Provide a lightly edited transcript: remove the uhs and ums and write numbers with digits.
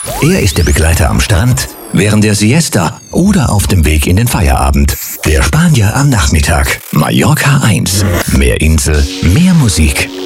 Er ist der Begleiter am Strand, während der Siesta oder auf dem Weg in den Feierabend. Der Spanier am Nachmittag. Mallorca 1. Mehr Insel, mehr Musik.